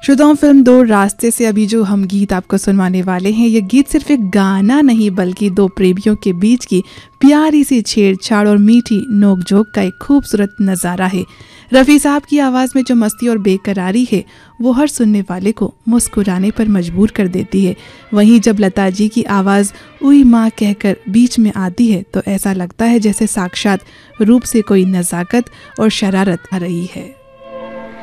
श्रोताओं, फिल्म दो रास्ते से अभी जो हम गीत आपको सुनवाने वाले हैं, ये गीत सिर्फ एक गाना नहीं बल्कि दो प्रेमियों के बीच की प्यारी सी छेड़छाड़ और मीठी नोकझोंक का एक खूबसूरत नज़ारा है। रफ़ी साहब की आवाज़ में जो मस्ती और बेकरारी है वो हर सुनने वाले को मुस्कुराने पर मजबूर कर देती है। वहीं जब लता जी की आवाज़ उई माँ कहकर बीच में आती है तो ऐसा लगता है जैसे साक्षात रूप से कोई नज़ाकत और शरारत आ रही है।